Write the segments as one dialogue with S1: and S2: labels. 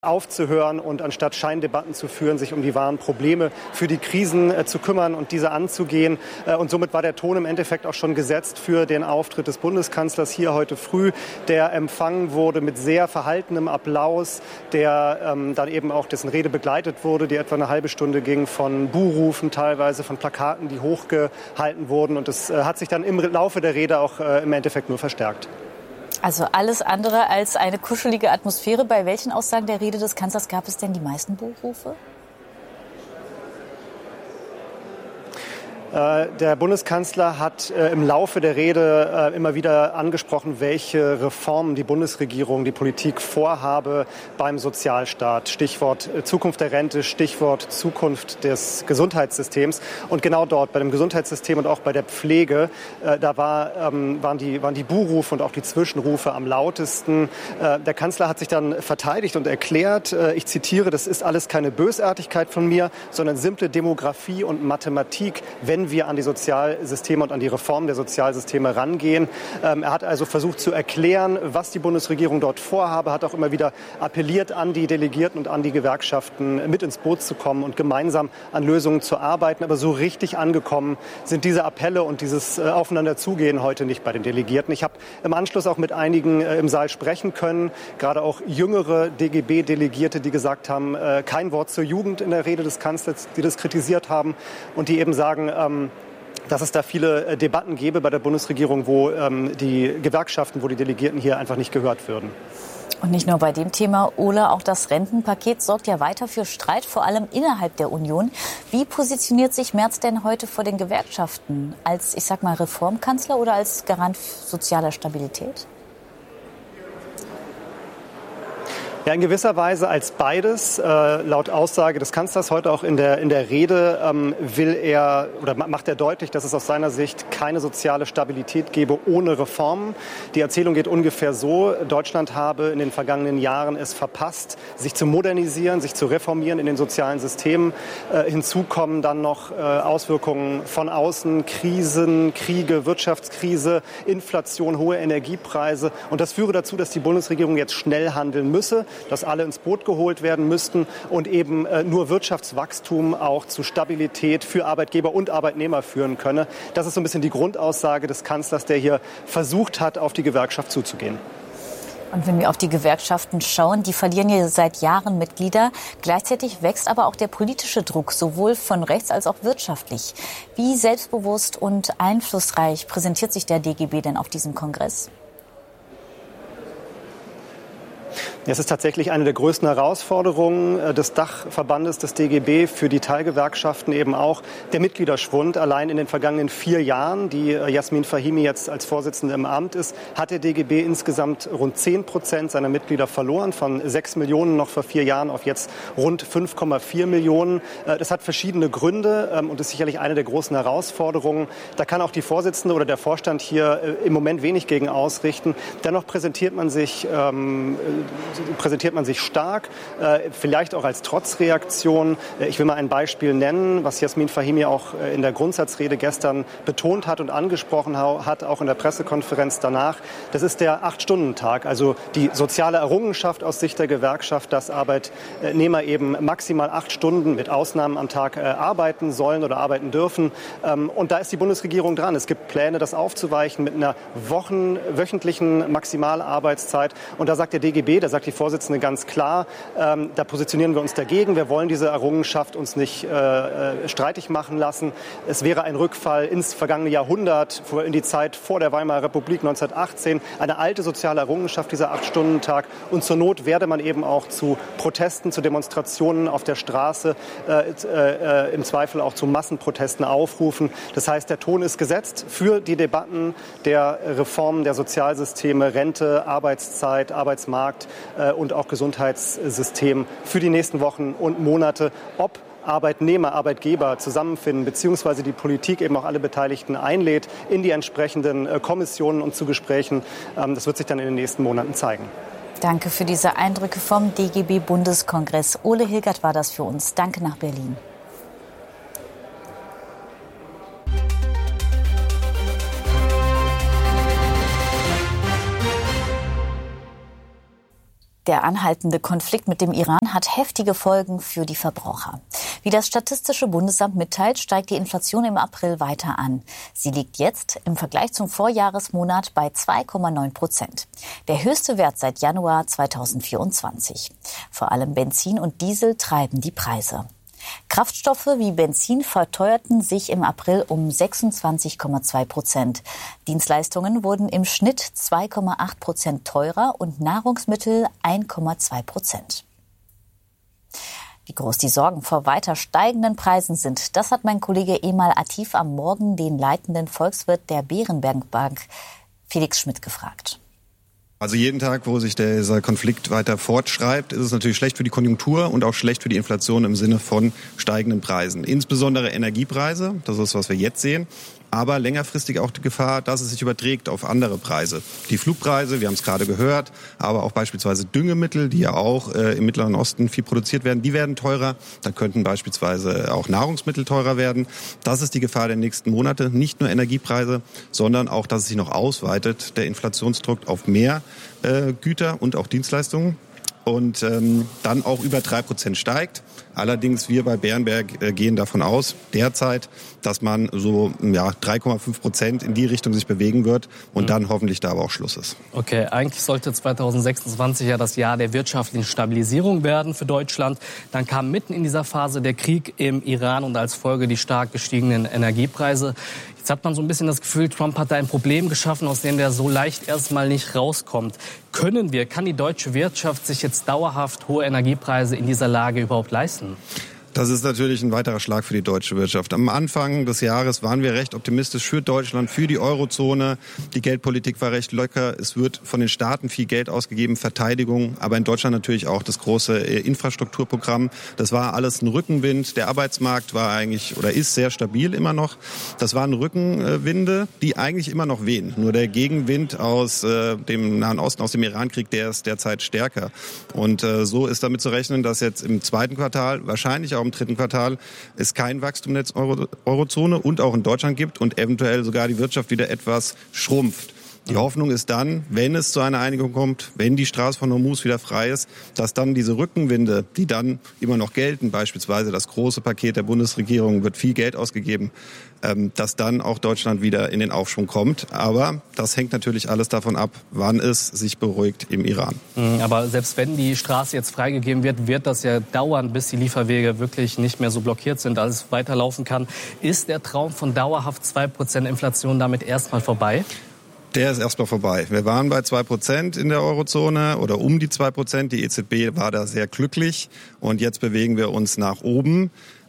S1: aufzuhören und anstatt Scheindebatten zu führen, sich um die wahren Probleme für die Krisen zu kümmern und diese anzugehen. Und somit war der Ton im Endeffekt auch schon gesetzt für den Auftritt des Bundeskanzlers hier heute früh, der empfangen wurde mit sehr verhaltenem Applaus, der dann eben auch dessen Rede begleitet wurde, die etwa eine halbe Stunde ging, von Buhrufen teilweise, von Plakaten, die hochgehalten wurden. Und das hat sich dann im Laufe der Rede auch im Endeffekt nur verstärkt.
S2: Also alles andere als eine kuschelige Atmosphäre. Bei welchen Aussagen der Rede des Kanzlers gab es denn die meisten Buhrufe?
S1: Der Bundeskanzler hat im Laufe der Rede immer wieder angesprochen, welche Reformen die Bundesregierung, die Politik vorhabe beim Sozialstaat. Stichwort Zukunft der Rente, Stichwort Zukunft des Gesundheitssystems. Und genau dort, bei dem Gesundheitssystem und auch bei der Pflege, da waren die Buhrufe und auch die Zwischenrufe am lautesten. Der Kanzler hat sich dann verteidigt und erklärt, ich zitiere, das ist alles keine Bösartigkeit von mir, sondern simple Demografie und Mathematik, wenn wir an die Sozialsysteme und an die Reform der Sozialsysteme rangehen. Er hat also versucht zu erklären, was die Bundesregierung dort vorhabe, hat auch immer wieder appelliert an die Delegierten und an die Gewerkschaften, mit ins Boot zu kommen und gemeinsam an Lösungen zu arbeiten. Aber so richtig angekommen sind diese Appelle und dieses Aufeinanderzugehen heute nicht bei den Delegierten. Ich habe im Anschluss auch mit einigen im Saal sprechen können, gerade auch jüngere DGB-Delegierte, die gesagt haben, kein Wort zur Jugend in der Rede des Kanzlers, die das kritisiert haben und die eben sagen, dass es da viele Debatten gäbe bei der Bundesregierung, wo die Gewerkschaften, wo die Delegierten hier einfach nicht gehört würden.
S2: Und nicht nur bei dem Thema, Ole, auch das Rentenpaket sorgt ja weiter für Streit, vor allem innerhalb der Union. Wie positioniert sich Merz denn heute vor den Gewerkschaften? Als, ich sag mal, Reformkanzler oder als Garant sozialer Stabilität?
S1: Ja, in gewisser Weise als beides. Laut Aussage des Kanzlers heute auch in der Rede will er oder macht er deutlich, dass es aus seiner Sicht keine soziale Stabilität gäbe ohne Reformen. Die Erzählung geht ungefähr so: Deutschland habe in den vergangenen Jahren es verpasst, sich zu modernisieren, sich zu reformieren in den sozialen Systemen. Hinzu kommen dann noch Auswirkungen von außen, Krisen, Kriege, Wirtschaftskrise, Inflation, hohe Energiepreise. Und das führe dazu, dass die Bundesregierung jetzt schnell handeln müsse, dass alle ins Boot geholt werden müssten und eben nur Wirtschaftswachstum auch zu Stabilität für Arbeitgeber und Arbeitnehmer führen könne. Das ist so ein bisschen die Grundaussage des Kanzlers, der hier versucht hat, auf die Gewerkschaft zuzugehen.
S2: Und wenn wir auf die Gewerkschaften schauen, die verlieren ja seit Jahren Mitglieder. Gleichzeitig wächst aber auch der politische Druck, sowohl von rechts als auch wirtschaftlich. Wie selbstbewusst und einflussreich präsentiert sich der DGB denn auf diesem Kongress?
S1: Es ist tatsächlich eine der größten Herausforderungen des Dachverbandes des DGB für die Teilgewerkschaften, eben auch der Mitgliederschwund. Allein in den vergangenen 4 Jahren, die Jasmin Fahimi jetzt als Vorsitzende im Amt ist, hat der DGB insgesamt rund 10% seiner Mitglieder verloren, von 6 Millionen noch vor 4 Jahren auf jetzt rund 5,4 Millionen. Das hat verschiedene Gründe und ist sicherlich eine der großen Herausforderungen. Da kann auch die Vorsitzende oder der Vorstand hier im Moment wenig gegen ausrichten. Dennoch präsentiert man sich stark, vielleicht auch als Trotzreaktion. Ich will mal ein Beispiel nennen, was Jasmin Fahimi auch in der Grundsatzrede gestern betont hat und angesprochen hat, auch in der Pressekonferenz danach. Das ist der 8-Stunden-Tag, also die soziale Errungenschaft aus Sicht der Gewerkschaft, dass Arbeitnehmer eben maximal 8 Stunden mit Ausnahmen am Tag arbeiten sollen oder arbeiten dürfen. Und da ist die Bundesregierung dran. Es gibt Pläne, das aufzuweichen mit einer wöchentlichen Maximalarbeitszeit. Und da sagt der DGB, da sagt die Vorsitzende ganz klar, da positionieren wir uns dagegen. Wir wollen diese Errungenschaft uns nicht streitig machen lassen. Es wäre ein Rückfall ins vergangene Jahrhundert, in die Zeit vor der Weimarer Republik 1918. Eine alte soziale Errungenschaft, dieser 8-Stunden-Tag. Und zur Not werde man eben auch zu Protesten, zu Demonstrationen auf der Straße, im Zweifel auch zu Massenprotesten aufrufen. Das heißt, der Ton ist gesetzt für die Debatten der Reformen der Sozialsysteme, Rente, Arbeitszeit, Arbeitsmarkt und auch Gesundheitssystem für die nächsten Wochen und Monate. Ob Arbeitnehmer, Arbeitgeber zusammenfinden, beziehungsweise die Politik eben auch alle Beteiligten einlädt in die entsprechenden Kommissionen und zu Gesprächen. Das wird sich dann in den nächsten Monaten zeigen.
S2: Danke für diese Eindrücke vom DGB-Bundeskongress. Ole Hilgert war das für uns. Danke nach Berlin. Der anhaltende Konflikt mit dem Iran hat heftige Folgen für die Verbraucher. Wie das Statistische Bundesamt mitteilt, steigt die Inflation im April weiter an. Sie liegt jetzt im Vergleich zum Vorjahresmonat bei 2,9%. Der höchste Wert seit Januar 2024. Vor allem Benzin und Diesel treiben die Preise. Kraftstoffe wie Benzin verteuerten sich im April um 26,2%. Dienstleistungen wurden im Schnitt 2,8% teurer und Nahrungsmittel 1,2%. Wie groß die Sorgen vor weiter steigenden Preisen sind, das hat mein Kollege Emal Atif am Morgen den leitenden Volkswirt der Berenberg Bank, Felix Schmidt, gefragt.
S3: Also jeden Tag, wo sich dieser Konflikt weiter fortschreibt, ist es natürlich schlecht für die Konjunktur und auch schlecht für die Inflation im Sinne von steigenden Preisen. Insbesondere Energiepreise, das ist, was wir jetzt sehen. Aber längerfristig auch die Gefahr, dass es sich überträgt auf andere Preise. Die Flugpreise, wir haben es gerade gehört, aber auch beispielsweise Düngemittel, die ja auch im Mittleren Osten viel produziert werden, die werden teurer. Da könnten beispielsweise auch Nahrungsmittel teurer werden. Das ist die Gefahr der nächsten Monate. Nicht nur Energiepreise, sondern auch, dass es sich noch ausweitet, der Inflationsdruck auf mehr Güter und auch Dienstleistungen. Und dann auch über 3% steigt. Allerdings wir bei Berenberg gehen davon aus, derzeit, dass man so 3,5% in die Richtung sich bewegen wird und dann hoffentlich da aber auch Schluss ist.
S4: Okay, eigentlich sollte 2026 ja das Jahr der wirtschaftlichen Stabilisierung werden für Deutschland. Dann kam mitten in dieser Phase der Krieg im Iran und als Folge die stark gestiegenen Energiepreise. Jetzt hat man so ein bisschen das Gefühl, Trump hat da ein Problem geschaffen, aus dem der so leicht erstmal nicht rauskommt. Kann die deutsche Wirtschaft sich jetzt dauerhaft hohe Energiepreise in dieser Lage überhaupt leisten?
S3: Das ist natürlich ein weiterer Schlag für die deutsche Wirtschaft. Am Anfang des Jahres waren wir recht optimistisch für Deutschland, für die Eurozone. Die Geldpolitik war recht locker. Es wird von den Staaten viel Geld ausgegeben, Verteidigung, aber in Deutschland natürlich auch das große Infrastrukturprogramm. Das war alles ein Rückenwind. Der Arbeitsmarkt war eigentlich oder ist sehr stabil immer noch. Das waren Rückenwinde, die eigentlich immer noch wehen. Nur der Gegenwind aus dem Nahen Osten, aus dem Irankrieg, der ist derzeit stärker. Und so ist damit zu rechnen, dass jetzt im zweiten Quartal, wahrscheinlich auch im dritten Quartal, es kein Wachstum in der Eurozone und auch in Deutschland gibt und eventuell sogar die Wirtschaft wieder etwas schrumpft. Die Hoffnung ist dann, wenn es zu einer Einigung kommt, wenn die Straße von Hormuz wieder frei ist, dass dann diese Rückenwinde, die dann immer noch gelten, beispielsweise das große Paket der Bundesregierung, wird viel Geld ausgegeben, dass dann auch Deutschland wieder in den Aufschwung kommt. Aber das hängt natürlich alles davon ab, wann es sich beruhigt im Iran.
S4: Aber selbst wenn die Straße jetzt freigegeben wird, wird das ja dauern, bis die Lieferwege wirklich nicht mehr so blockiert sind, dass es weiterlaufen kann. Ist der Traum von dauerhaft 2% Inflation damit erstmal vorbei?
S3: Der ist erstmal vorbei. Wir waren bei 2% in der Eurozone oder um die 2%. Die EZB war da sehr glücklich und jetzt bewegen wir uns nach oben.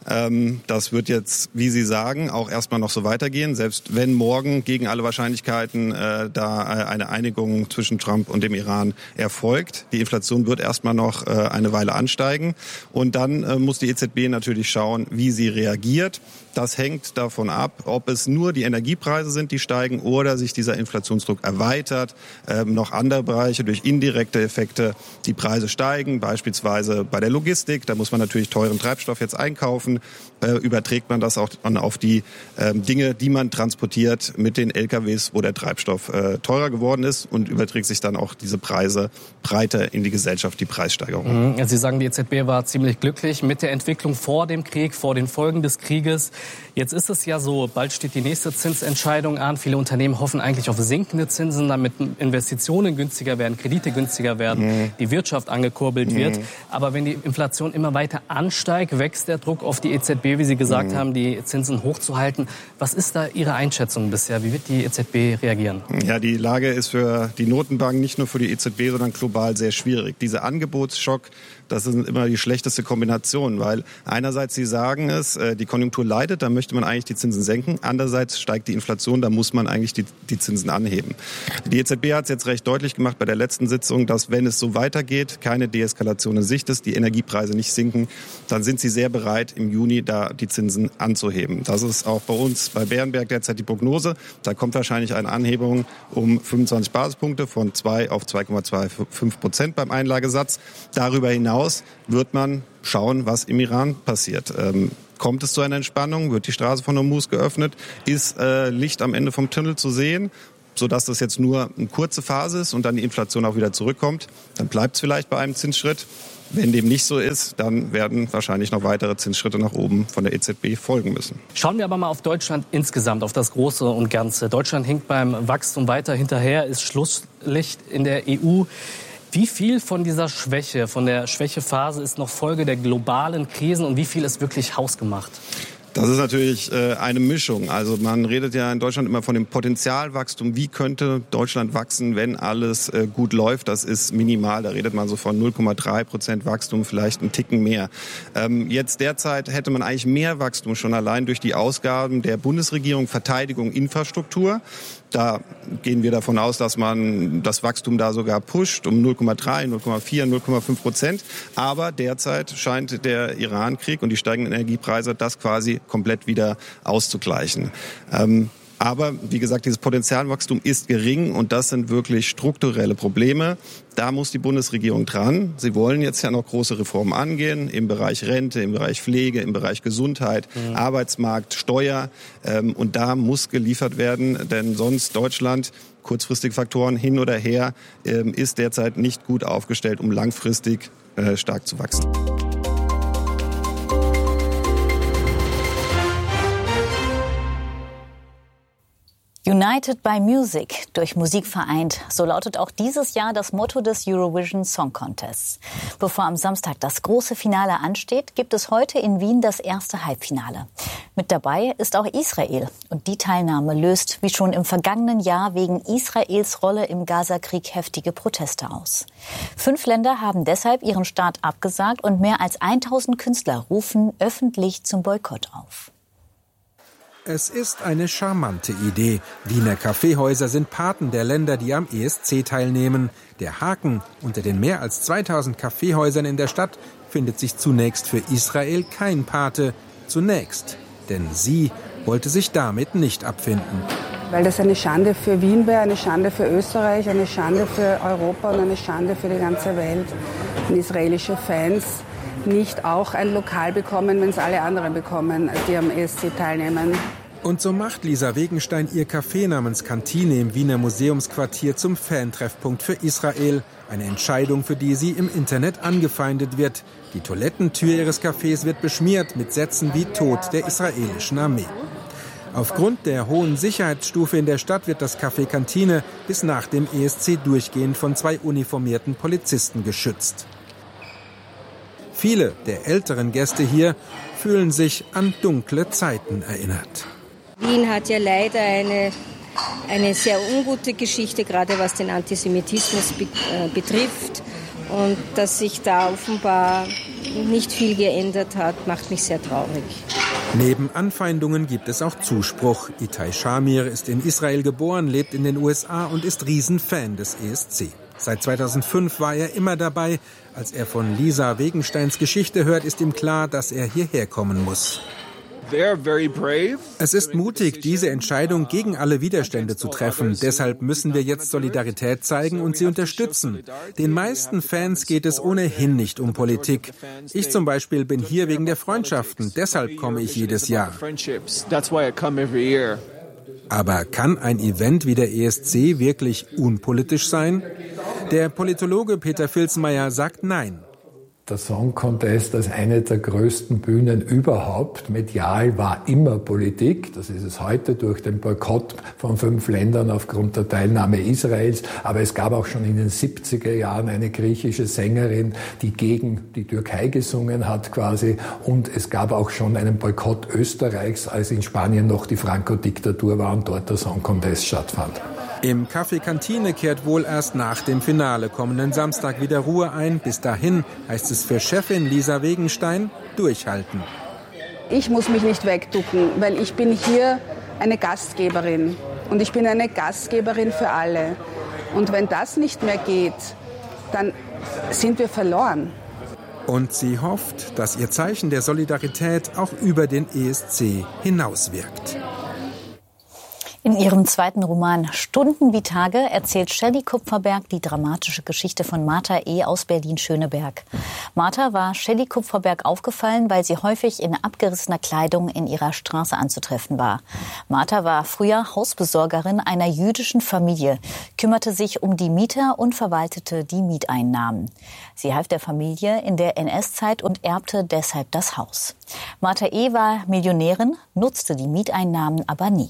S3: Das wird jetzt, wie Sie sagen, auch erstmal noch so weitergehen. Selbst wenn morgen gegen alle Wahrscheinlichkeiten da eine Einigung zwischen Trump und dem Iran erfolgt. Die Inflation wird erstmal noch eine Weile ansteigen. Und dann muss die EZB natürlich schauen, wie sie reagiert. Das hängt davon ab, ob es nur die Energiepreise sind, die steigen oder sich dieser Inflationsdruck erweitert. Noch andere Bereiche durch indirekte Effekte, die Preise steigen, beispielsweise bei der Logistik. Da muss man natürlich teuren Treibstoff jetzt einkaufen. Überträgt man das auch auf die Dinge, die man transportiert mit den LKWs, wo der Treibstoff teurer geworden ist und überträgt sich dann auch diese Preise breiter in die Gesellschaft, die Preissteigerung.
S4: Sie sagen, die EZB war ziemlich glücklich mit der Entwicklung vor dem Krieg, vor den Folgen des Krieges. Jetzt ist es ja so, bald steht die nächste Zinsentscheidung an. Viele Unternehmen hoffen eigentlich auf sinkende Zinsen, damit Investitionen günstiger werden, Kredite günstiger werden, die Wirtschaft angekurbelt wird. Aber wenn die Inflation immer weiter ansteigt, wächst der Druck auf die EZB, wie Sie gesagt haben, die Zinsen hochzuhalten. Was ist da Ihre Einschätzung bisher? Wie wird die EZB reagieren?
S3: Ja, die Lage ist für die Notenbank, nicht nur für die EZB, sondern global sehr schwierig. Dieser Angebotsschock, das ist immer die schlechteste Kombination, weil einerseits Sie sagen es, die Konjunktur leidet, da möchte man eigentlich die Zinsen senken. Andererseits steigt die Inflation, da muss man eigentlich die Zinsen anheben. Die EZB hat es jetzt recht deutlich gemacht bei der letzten Sitzung, dass wenn es so weitergeht, keine Deeskalation in Sicht ist, die Energiepreise nicht sinken, dann sind sie sehr bereit, im Juni da die Zinsen anzuheben. Das ist auch bei uns bei Berenberg derzeit die Prognose. Da kommt wahrscheinlich eine Anhebung um 25 Basispunkte von 2 auf 2,25% beim Einlagesatz. Darüber hinaus wird man schauen, was im Iran passiert. Kommt es zu einer Entspannung? Wird die Straße von Hormuz geöffnet? Ist Licht am Ende vom Tunnel zu sehen? sodass das jetzt nur eine kurze Phase ist und dann die Inflation auch wieder zurückkommt. Dann bleibt es vielleicht bei einem Zinsschritt. Wenn dem nicht so ist, dann werden wahrscheinlich noch weitere Zinsschritte nach oben von der EZB folgen müssen.
S4: Schauen wir aber mal auf Deutschland insgesamt, auf das Große und Ganze. Deutschland hinkt beim Wachstum weiter hinterher, ist Schlusslicht in der EU. Wie viel von dieser Schwäche, von der Schwächephase ist noch Folge der globalen Krisen und wie viel ist wirklich hausgemacht?
S3: Das ist natürlich eine Mischung. Also man redet ja in Deutschland immer von dem Potenzialwachstum. Wie könnte Deutschland wachsen, wenn alles gut läuft? Das ist minimal. Da redet man so von 0,3% Wachstum, vielleicht einen Ticken mehr. Jetzt derzeit hätte man eigentlich mehr Wachstum schon allein durch die Ausgaben der Bundesregierung, Verteidigung, Infrastruktur. Da gehen wir davon aus, dass man das Wachstum da sogar pusht um 0,3, 0,4, 0,5%. Aber derzeit scheint der Iran-Krieg und die steigenden Energiepreise das quasi komplett wieder auszugleichen. Aber wie gesagt, dieses Potenzialwachstum ist gering und das sind wirklich strukturelle Probleme. Da muss die Bundesregierung dran. Sie wollen jetzt ja noch große Reformen angehen im Bereich Rente, im Bereich Pflege, im Bereich Gesundheit, Arbeitsmarkt, Steuer. Und da muss geliefert werden, denn sonst Deutschland, kurzfristige Faktoren hin oder her, ist derzeit nicht gut aufgestellt, um langfristig stark zu wachsen.
S2: United by Music, durch Musik vereint. So lautet auch dieses Jahr das Motto des Eurovision Song Contests. Bevor am Samstag das große Finale ansteht, gibt es heute in Wien das erste Halbfinale. Mit dabei ist auch Israel. Und die Teilnahme löst, wie schon im vergangenen Jahr, wegen Israels Rolle im Gaza-Krieg heftige Proteste aus. 5 Länder haben deshalb ihren Start abgesagt und mehr als 1000 Künstler rufen öffentlich zum Boykott auf.
S5: Es ist eine charmante Idee. Wiener Kaffeehäuser sind Paten der Länder, die am ESC teilnehmen. Der Haken: unter den mehr als 2000 Kaffeehäusern in der Stadt findet sich zunächst für Israel kein Pate. Zunächst. Denn sie wollte sich damit nicht abfinden.
S6: Weil das eine Schande für Wien wäre, eine Schande für Österreich, eine Schande für Europa und eine Schande für die ganze Welt. Und israelische Fans nicht auch ein Lokal bekommen, wenn es alle anderen bekommen, die am ESC teilnehmen.
S5: Und so macht Lisa Wegenstein ihr Café namens Kantine im Wiener Museumsquartier zum Fantreffpunkt für Israel. Eine Entscheidung, für die sie im Internet angefeindet wird. Die Toilettentür ihres Cafés wird beschmiert mit Sätzen wie Tod der israelischen Armee. Aufgrund der hohen Sicherheitsstufe in der Stadt wird das Café Kantine bis nach dem ESC durchgehend von 2 uniformierten Polizisten geschützt. Viele der älteren Gäste hier fühlen sich an dunkle Zeiten erinnert.
S7: Wien hat ja leider eine sehr ungute Geschichte, gerade was den Antisemitismus betrifft. Und dass sich da offenbar nicht viel geändert hat, macht mich sehr traurig.
S5: Neben Anfeindungen gibt es auch Zuspruch. Itai Shamir ist in Israel geboren, lebt in den USA und ist Riesenfan des ESC. Seit 2005 war er immer dabei. Als er von Lisa Wegensteins Geschichte hört, ist ihm klar, dass er hierher kommen muss. Es ist mutig, diese Entscheidung gegen alle Widerstände zu treffen. Deshalb müssen wir jetzt Solidarität zeigen und sie unterstützen. Den meisten Fans geht es ohnehin nicht um Politik. Ich zum Beispiel bin hier wegen der Freundschaften. Deshalb komme ich jedes Jahr. Aber kann ein Event wie der ESC wirklich unpolitisch sein? Der Politologe Peter Filzmeier sagt nein.
S8: Der Song Contest als eine der größten Bühnen überhaupt, medial, war immer Politik. Das ist es heute durch den Boykott von 5 Ländern aufgrund der Teilnahme Israels. Aber es gab auch schon in den 70er Jahren eine griechische Sängerin, die gegen die Türkei gesungen hat quasi. Und es gab auch schon einen Boykott Österreichs, als in Spanien noch die Franco-Diktatur war und dort der Song Contest stattfand.
S5: Im Café Kantine kehrt wohl erst nach dem Finale kommenden Samstag wieder Ruhe ein. Bis dahin heißt es für Chefin Lisa Wegenstein durchhalten.
S6: Ich muss mich nicht wegducken, weil ich bin hier eine Gastgeberin. Und ich bin eine Gastgeberin für alle. Und wenn das nicht mehr geht, dann sind wir verloren.
S5: Und sie hofft, dass ihr Zeichen der Solidarität auch über den ESC hinauswirkt.
S2: In ihrem zweiten Roman Stunden wie Tage erzählt Shelley Kupferberg die dramatische Geschichte von Martha E. aus Berlin-Schöneberg. Martha war Shelley Kupferberg aufgefallen, weil sie häufig in abgerissener Kleidung in ihrer Straße anzutreffen war. Martha war früher Hausbesorgerin einer jüdischen Familie, kümmerte sich um die Mieter und verwaltete die Mieteinnahmen. Sie half der Familie in der NS-Zeit und erbte deshalb das Haus. Martha E. war Millionärin, nutzte die Mieteinnahmen aber nie.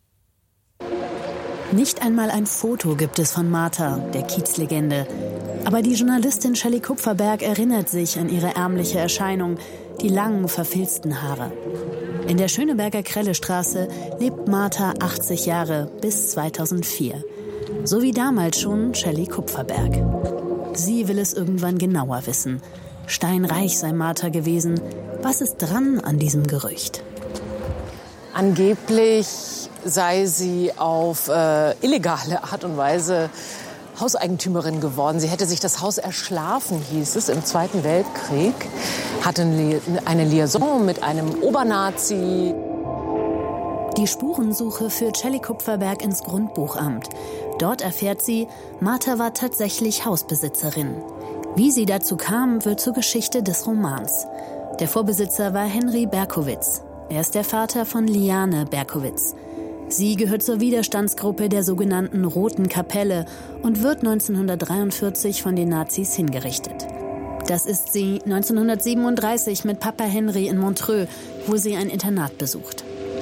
S9: Nicht einmal ein Foto gibt es von Martha, der Kiezlegende. Aber die Journalistin Shelley Kupferberg erinnert sich an ihre ärmliche Erscheinung, die langen, verfilzten Haare. In der Schöneberger Krellestraße lebt Martha 80 Jahre bis 2004. So wie damals schon Shelley Kupferberg. Sie will es irgendwann genauer wissen. Steinreich sei Martha gewesen. Was ist dran an diesem Gerücht?
S10: Angeblich sei sie auf illegale Art und Weise Hauseigentümerin geworden. Sie hätte sich das Haus erschlafen, hieß es, im Zweiten Weltkrieg. Hatte eine Liaison mit einem Obernazi.
S9: Die Spurensuche führt Shelley Kupferberg ins Grundbuchamt. Dort erfährt sie, Martha war tatsächlich Hausbesitzerin. Wie sie dazu kam, wird zur Geschichte des Romans. Der Vorbesitzer war Henry Berkowitz. Er ist der Vater von Liane Berkowitz. Sie gehört zur Widerstandsgruppe der sogenannten Roten Kapelle und wird 1943 von den Nazis hingerichtet. Das ist sie 1937 mit Papa Henry in Montreux, wo sie ein Internat besucht.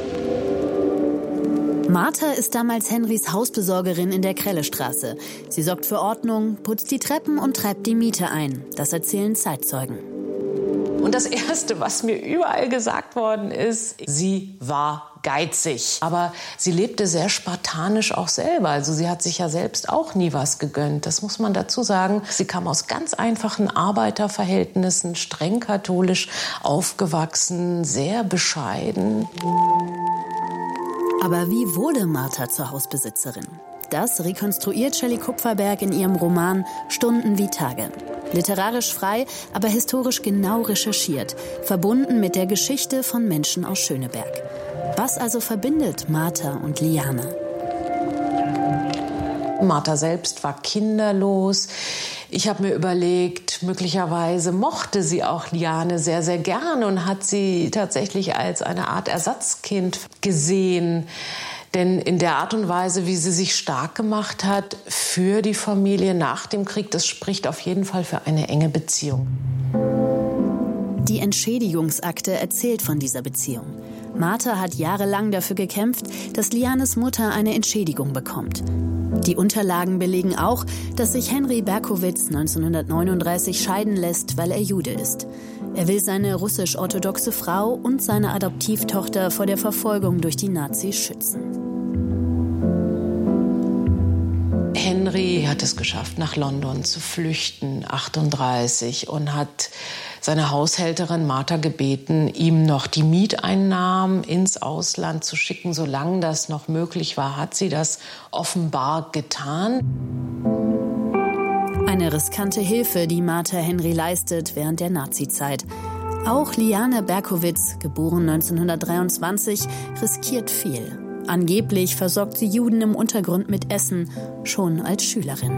S9: Martha ist damals Henrys Hausbesorgerin in der Krellestraße. Sie sorgt für Ordnung, putzt die Treppen und treibt die Miete ein. Das erzählen Zeitzeugen.
S10: Und das Erste, was mir überall gesagt worden ist, sie war geizig. Aber sie lebte sehr spartanisch auch selber. Also sie hat sich ja selbst auch nie was gegönnt. Das muss man dazu sagen. Sie kam aus ganz einfachen Arbeiterverhältnissen, streng katholisch aufgewachsen, sehr bescheiden.
S9: Aber wie wurde Martha zur Hausbesitzerin? Das rekonstruiert Shelley Kupferberg in ihrem Roman Stunden wie Tage. Literarisch frei, aber historisch genau recherchiert, verbunden mit der Geschichte von Menschen aus Schöneberg. Was also verbindet Martha und Liane?
S10: Martha selbst war kinderlos. Ich habe mir überlegt, möglicherweise mochte sie auch Liane sehr, sehr gerne und hat sie tatsächlich als eine Art Ersatzkind gesehen. Denn in der Art und Weise, wie sie sich stark gemacht hat für die Familie nach dem Krieg, das spricht auf jeden Fall für eine enge Beziehung.
S9: Die Entschädigungsakte erzählt von dieser Beziehung. Martha hat jahrelang dafür gekämpft, dass Lianes Mutter eine Entschädigung bekommt. Die Unterlagen belegen auch, dass sich Henry Berkowitz 1939 scheiden lässt, weil er Jude ist. Er will seine russisch-orthodoxe Frau und seine Adoptivtochter vor der Verfolgung durch die Nazis schützen.
S10: Henry hat es geschafft, nach London zu flüchten, 1938, und hat seine Haushälterin Martha gebeten, ihm noch die Mieteinnahmen ins Ausland zu schicken. Solange das noch möglich war, hat sie das offenbar getan.
S9: Eine riskante Hilfe, die Martha Henry leistet während der Nazizeit. Auch Liane Berkowitz, geboren 1923, riskiert viel. Angeblich versorgt sie Juden im Untergrund mit Essen, schon als Schülerin.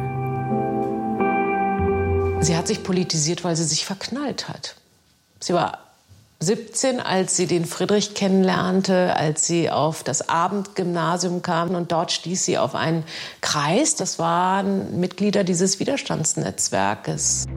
S10: Sie hat sich politisiert, weil sie sich verknallt hat. Sie war 17, als sie den Friedrich kennenlernte, als sie auf das Abendgymnasium kam. Und dort stieß sie auf einen Kreis. Das waren Mitglieder dieses Widerstandsnetzwerkes.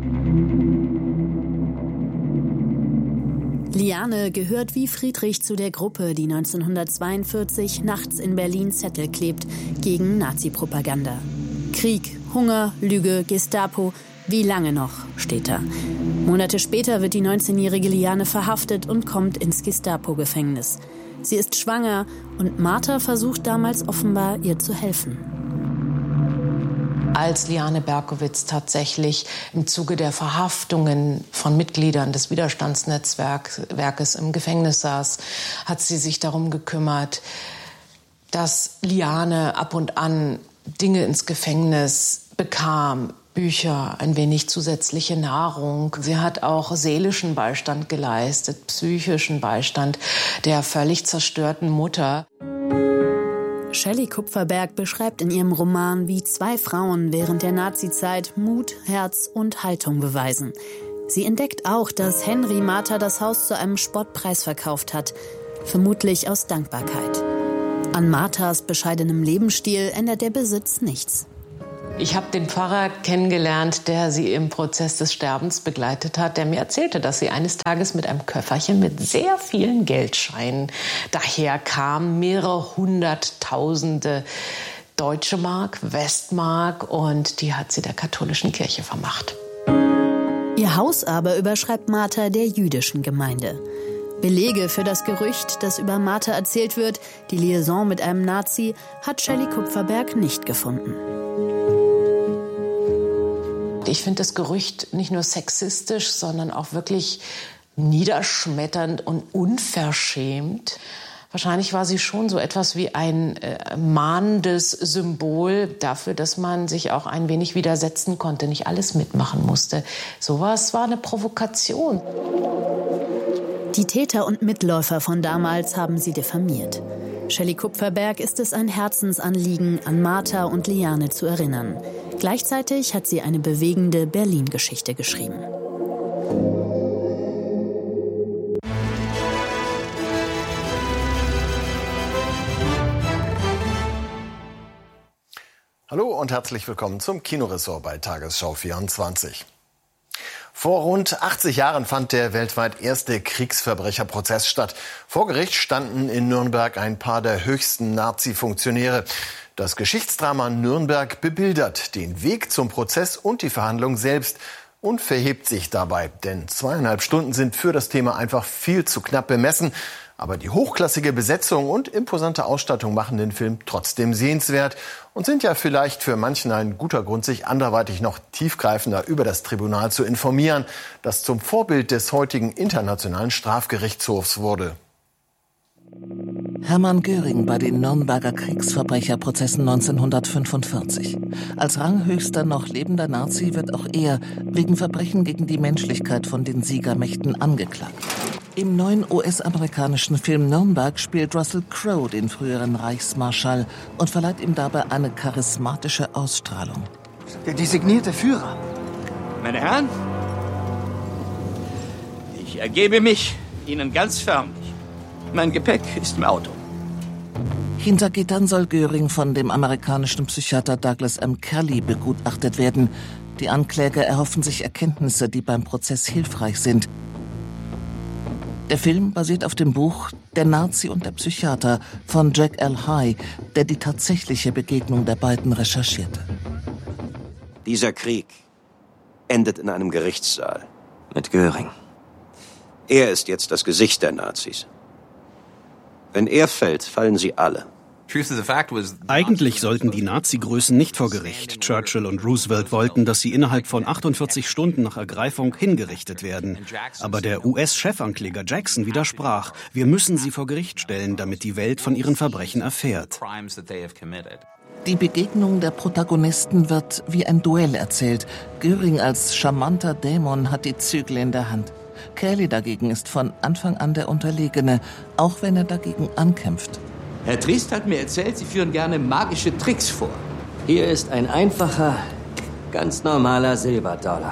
S9: Liane gehört wie Friedrich zu der Gruppe, die 1942 nachts in Berlin Zettel klebt gegen Nazi-Propaganda. Krieg, Hunger, Lüge, Gestapo, wie lange noch, steht da. Monate später wird die 19-jährige Liane verhaftet und kommt ins Gestapo-Gefängnis. Sie ist schwanger und Martha versucht damals offenbar, ihr zu helfen.
S10: Als Liane Berkowitz tatsächlich im Zuge der Verhaftungen von Mitgliedern des Widerstandsnetzwerkes im Gefängnis saß, hat sie sich darum gekümmert, dass Liane ab und an Dinge ins Gefängnis bekam, Bücher, ein wenig zusätzliche Nahrung. Sie hat auch seelischen Beistand geleistet, psychischen Beistand der völlig zerstörten Mutter.
S9: Shelley Kupferberg beschreibt in ihrem Roman, wie 2 Frauen während der Nazizeit Mut, Herz und Haltung beweisen. Sie entdeckt auch, dass Henry Martha das Haus zu einem Spottpreis verkauft hat, vermutlich aus Dankbarkeit. An Marthas bescheidenem Lebensstil ändert der Besitz nichts.
S10: Ich habe den Pfarrer kennengelernt, der sie im Prozess des Sterbens begleitet hat, der mir erzählte, dass sie eines Tages mit einem Köfferchen mit sehr vielen Geldscheinen daherkam, mehrere hunderttausende Deutsche Mark, Westmark, und die hat sie der katholischen Kirche vermacht.
S9: Ihr Haus aber überschreibt Martha der jüdischen Gemeinde. Belege für das Gerücht, das über Martha erzählt wird, die Liaison mit einem Nazi, hat Shelley Kupferberg nicht gefunden.
S10: Ich finde das Gerücht nicht nur sexistisch, sondern auch wirklich niederschmetternd und unverschämt. Wahrscheinlich war sie schon so etwas wie ein mahnendes Symbol dafür, dass man sich auch ein wenig widersetzen konnte, nicht alles mitmachen musste. Sowas war eine Provokation.
S9: Die Täter und Mitläufer von damals haben sie diffamiert. Shelley Kupferberg ist es ein Herzensanliegen, an Martha und Liane zu erinnern. Gleichzeitig hat sie eine bewegende Berlin-Geschichte geschrieben.
S11: Hallo und herzlich willkommen zum Kinoressort bei Tagesschau 24. Vor rund 80 Jahren fand der weltweit erste Kriegsverbrecherprozess statt. Vor Gericht standen in Nürnberg ein paar der höchsten Nazi-Funktionäre. Das Geschichtsdrama Nürnberg bebildert den Weg zum Prozess und die Verhandlung selbst und verhebt sich dabei. Denn 2,5 Stunden sind für das Thema einfach viel zu knapp bemessen. Aber die hochklassige Besetzung und imposante Ausstattung machen den Film trotzdem sehenswert und sind ja vielleicht für manchen ein guter Grund, sich anderweitig noch tiefgreifender über das Tribunal zu informieren, das zum Vorbild des heutigen Internationalen Strafgerichtshofs wurde.
S12: Hermann Göring bei den Nürnberger Kriegsverbrecherprozessen 1945. Als ranghöchster noch lebender Nazi wird auch er wegen Verbrechen gegen die Menschlichkeit von den Siegermächten angeklagt. Im neuen US-amerikanischen Film Nürnberg spielt Russell Crowe den früheren Reichsmarschall und verleiht ihm dabei eine charismatische Ausstrahlung.
S13: Der designierte Führer. Meine Herren, ich ergebe mich Ihnen ganz förmlich. Mein Gepäck ist im Auto.
S12: Hinter Gittern soll Göring von dem amerikanischen Psychiater Douglas M. Kelly begutachtet werden. Die Ankläger erhoffen sich Erkenntnisse, die beim Prozess hilfreich sind. Der Film basiert auf dem Buch Der Nazi und der Psychiater von Jack L. High, der die tatsächliche Begegnung der beiden recherchierte.
S14: Dieser Krieg endet in einem Gerichtssaal mit Göring. Er ist jetzt das Gesicht der Nazis. Wenn er fällt, fallen sie alle.
S15: Eigentlich sollten die Nazi-Größen nicht vor Gericht. Churchill und Roosevelt wollten, dass sie innerhalb von 48 Stunden nach Ergreifung hingerichtet werden. Aber der US-Chefankläger Jackson widersprach. Wir müssen sie vor Gericht stellen, damit die Welt von ihren Verbrechen erfährt.
S12: Die Begegnung der Protagonisten wird wie ein Duell erzählt. Göring als charmanter Dämon hat die Zügel in der Hand. Kelly dagegen ist von Anfang an der Unterlegene, auch wenn er dagegen ankämpft.
S13: Herr Triest hat mir erzählt, Sie führen gerne magische Tricks vor. Hier ist ein einfacher, ganz normaler Silberdollar.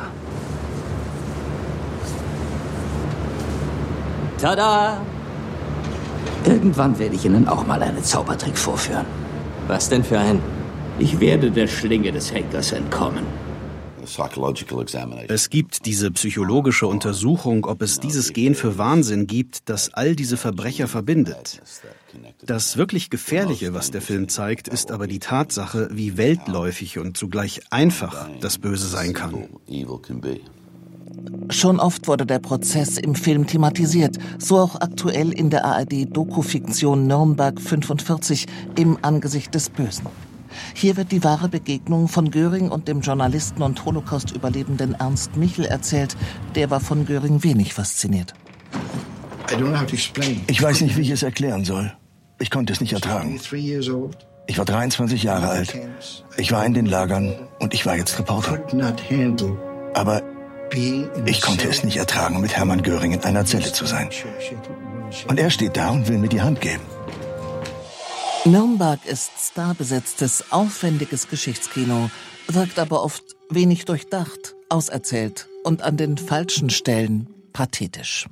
S13: Tada! Irgendwann werde ich Ihnen auch mal einen Zaubertrick vorführen. Was denn für ein? Ich werde der Schlinge des Henkers entkommen.
S15: Es gibt diese psychologische Untersuchung, ob es dieses Gen für Wahnsinn gibt, das all diese Verbrecher verbindet. Das wirklich Gefährliche, was der Film zeigt, ist aber die Tatsache, wie weltläufig und zugleich einfach das Böse sein kann.
S12: Schon oft wurde der Prozess im Film thematisiert, so auch aktuell in der ARD-Dokufiktion Nürnberg 45 im Angesicht des Bösen. Hier wird die wahre Begegnung von Göring und dem Journalisten und Holocaust-Überlebenden Ernst Michel erzählt. Der war von Göring wenig fasziniert.
S16: Ich weiß nicht, wie ich es erklären soll. Ich konnte es nicht ertragen. Ich war 23 Jahre alt. Ich war in den Lagern und ich war jetzt Reporter. Aber ich konnte es nicht ertragen, mit Hermann Göring in einer Zelle zu sein. Und er steht da und will mir die Hand geben.
S12: Nürnberg ist starbesetztes, aufwendiges Geschichtskino, wirkt aber oft wenig durchdacht, auserzählt und an den falschen Stellen pathetisch.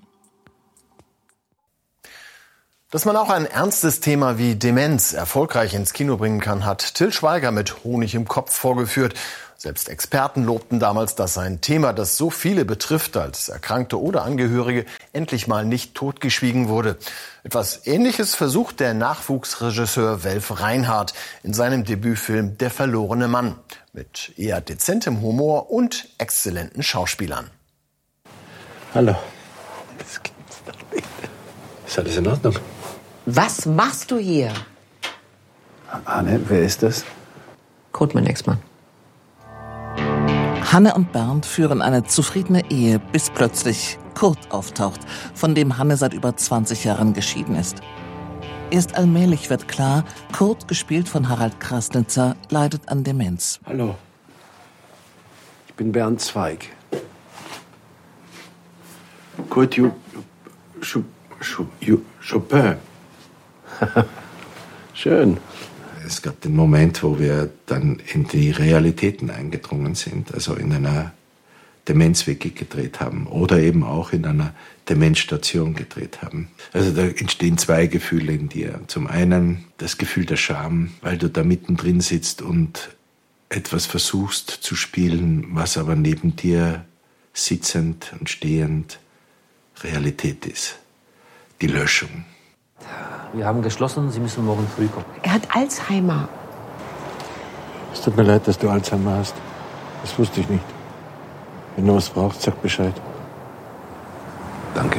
S11: Dass man auch ein ernstes Thema wie Demenz erfolgreich ins Kino bringen kann, hat Till Schweiger mit Honig im Kopf vorgeführt. Selbst Experten lobten damals, dass ein Thema, das so viele betrifft, als Erkrankte oder Angehörige, endlich mal nicht totgeschwiegen wurde. Etwas Ähnliches versucht der Nachwuchsregisseur Welf Reinhardt in seinem Debütfilm Der verlorene Mann mit eher dezentem Humor und exzellenten Schauspielern.
S17: Hallo. Das gibt's doch nicht. Ist alles in Ordnung?
S18: Was machst du hier?
S17: Anne, wer ist das?
S18: Kurt, mein Ex-Mann.
S12: Hanne und Bernd führen eine zufriedene Ehe, bis plötzlich Kurt auftaucht, von dem Hanne seit über 20 Jahren geschieden ist. Erst allmählich wird klar, Kurt, gespielt von Harald Krasnitzer, leidet an Demenz.
S17: Hallo. Ich bin Bernd Zweig. Kurt Chopin. Schön. Es gab den Moment, wo wir dann in die Realitäten eingedrungen sind, also in einer Demenz-WG gedreht haben oder eben auch in einer Demenzstation gedreht haben. Also da entstehen zwei Gefühle in dir. Zum einen das Gefühl der Scham, weil du da mittendrin sitzt und etwas versuchst zu spielen, was aber neben dir sitzend und stehend Realität ist. Die Löschung.
S19: Wir haben geschlossen, Sie müssen morgen früh kommen.
S18: Er hat Alzheimer.
S17: Es tut mir leid, dass du Alzheimer hast. Das wusste ich nicht. Wenn du was brauchst, sag Bescheid. Danke.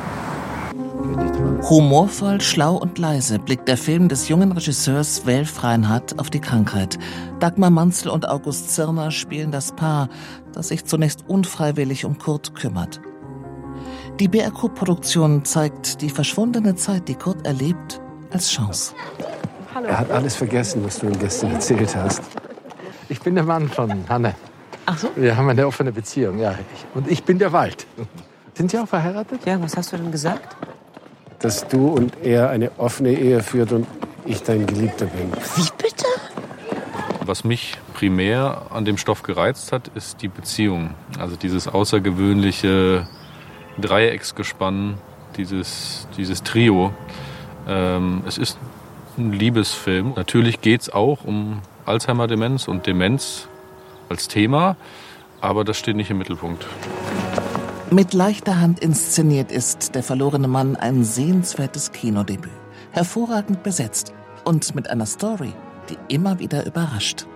S12: Humorvoll, schlau und leise blickt der Film des jungen Regisseurs Welf Reinhardt auf die Krankheit. Dagmar Manzel und August Zirner spielen das Paar, das sich zunächst unfreiwillig um Kurt kümmert. Die BRQ-Produktion zeigt die verschwundene Zeit, die Kurt erlebt, als Chance.
S17: Hallo. Er hat alles vergessen, was du ihm gestern erzählt hast. Ich bin der Mann von Hanne.
S18: Ach so?
S17: Wir haben eine offene Beziehung, ja. Und ich bin der Wald. Sind Sie auch verheiratet?
S18: Ja, was hast du denn gesagt?
S17: Dass du und er eine offene Ehe führt und ich dein Geliebter bin.
S18: Wie bitte?
S20: Was mich primär an dem Stoff gereizt hat, ist die Beziehung. Also dieses außergewöhnliche Dreiecksgespann, dieses Trio. Es ist ein Liebesfilm. Natürlich geht es auch um Alzheimer-Demenz und Demenz als Thema, aber das steht nicht im Mittelpunkt.
S12: Mit leichter Hand inszeniert ist Der verlorene Mann ein sehenswertes Kinodebüt. Hervorragend besetzt und mit einer Story, die immer wieder überrascht.